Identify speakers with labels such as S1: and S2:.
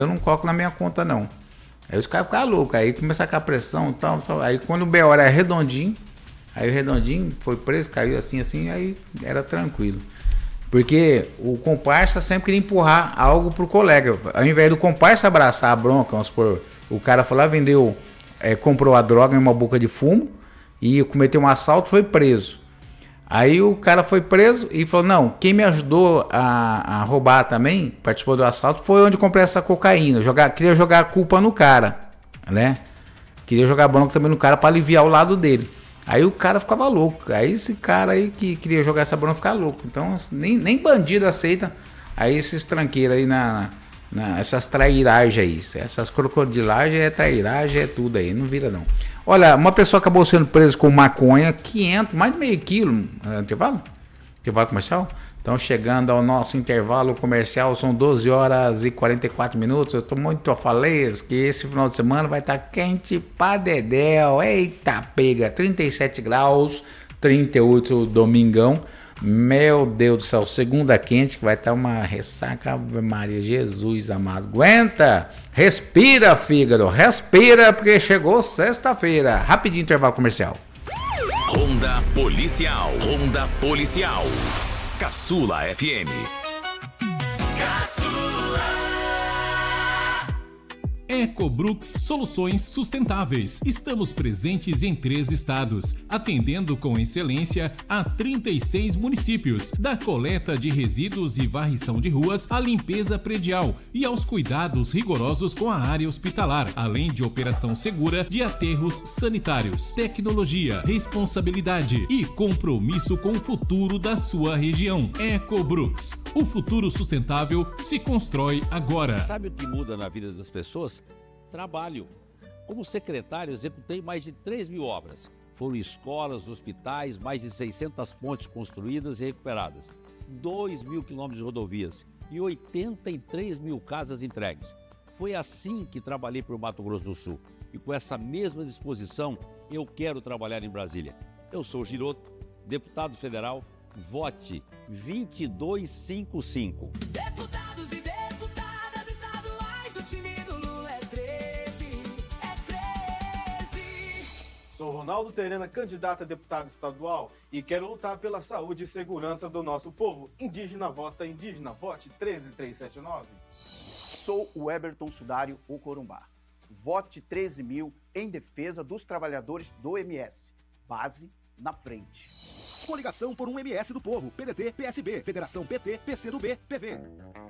S1: eu não coloco na minha conta, não. Aí os caras ficam loucos, aí começa a ficar pressão e tal. Aí quando o BO era redondinho, aí o redondinho foi preso, caiu assim, aí era tranquilo. Porque o comparsa sempre queria empurrar algo pro colega. Ao invés do comparsa abraçar a bronca, vamos supor, o cara foi lá, vendeu, comprou a droga em uma boca de fumo e cometeu um assalto, foi preso. Aí o cara foi preso e falou, não, quem me ajudou a roubar também, participou do assalto, foi onde comprei essa cocaína. Queria jogar a culpa no cara, né? Queria jogar bronca também no cara para aliviar o lado dele. Aí o cara ficava louco. Aí esse cara aí que queria jogar essa bronca ficava louco. Então nem bandido aceita. Aí esses tranqueiros aí essas trairagens aí. Essas crocodilagens trairagem, tudo aí. Não vira não. Olha, uma pessoa acabou sendo presa com maconha, 500, mais de meio quilo. Intervalo? Intervalo comercial? Então, chegando ao nosso intervalo comercial, são 12 horas e 44 minutos. Eu estou muito feliz que esse final de semana vai estar quente pra dedéu. Eita, pega, 37 graus, 38 domingão. Meu Deus do céu, segunda quente, que vai estar uma ressaca, Ave Maria, Jesus amado. Aguenta, respira, fígado, respira, porque chegou sexta-feira. Rapidinho intervalo comercial.
S2: Ronda Policial. Ronda Policial. Caçula FM.
S3: Ecobrooks Soluções Sustentáveis. Estamos presentes em 3 estados, atendendo com excelência a 36 municípios, da coleta de resíduos e varrição de ruas à limpeza predial e aos cuidados rigorosos com a área hospitalar, além de operação segura de aterros sanitários. Tecnologia, responsabilidade e compromisso com o futuro da sua região. Ecobrooks. O futuro sustentável se constrói agora.
S4: Sabe o que muda na vida das pessoas? Trabalho. Como secretário, executei mais de 3.000 obras. Foram escolas, hospitais, mais de 600 pontes construídas e recuperadas, 2.000 quilômetros de rodovias e 83.000 casas entregues. Foi assim que trabalhei para o Mato Grosso do Sul. E com essa mesma disposição, eu quero trabalhar em Brasília. Eu sou Giroto, deputado federal. Vote 2255.
S5: Deputados e deputadas estaduais do time do Lula é 13.
S6: Sou Ronaldo Terena, candidato a deputado estadual e quero lutar pela saúde e segurança do nosso povo. Indígena vota indígena, vote 13379.
S7: Sou o Eberton Sudário, o Corumbá. Vote 13.000 em defesa dos trabalhadores do MS. Base na frente.
S8: Coligação por um MS do Povo, PDT, PSB, Federação PT, PCdoB, PV.